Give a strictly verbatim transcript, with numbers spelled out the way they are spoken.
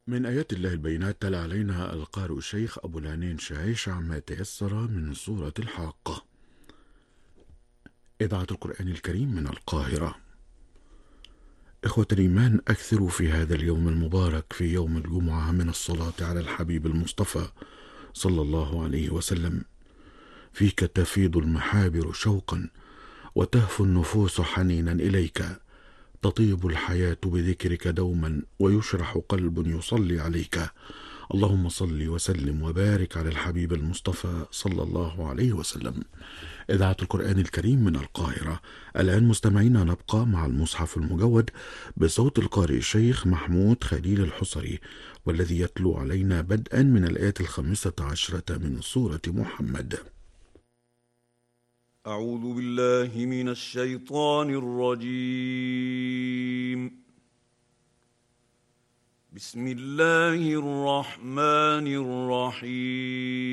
من آيات الله البينات تلا علينا القارئ الشيخ أبو العنين شعيش عما تيسر من سورة الحاقة. إذاعة القرآن الكريم من القاهرة. إخوة الإيمان، أكثروا في هذا اليوم المبارك في يوم الجمعة من الصلاة على الحبيب المصطفى صلى الله عليه وسلم. فيك تفيض المحابر شوقا وتهفو النفوس حنينا إليك، تطيب الحياة بذكرك دوما ويشرح قلب يصلي عليك. اللهم صل وسلم وبارك على الحبيب المصطفى صلى الله عليه وسلم. إذاعة القرآن الكريم من القاهرة. الآن مستمعينا نبقى مع المصحف المجود بصوت القارئ الشيخ محمود خليل الحصري، والذي يتلو علينا بدءا من الآية الخامسة عشرة من سورة محمد. أعوذ بالله من الشيطان الرجيم. بسم الله الرحمن الرحيم.